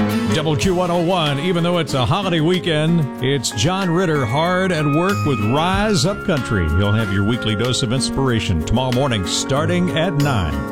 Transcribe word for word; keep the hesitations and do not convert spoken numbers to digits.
Double Q one oh one, even though it's a holiday weekend, it's John Ritter hard at work with Rise Up Country. He'll have your weekly dose of inspiration tomorrow morning starting at nine.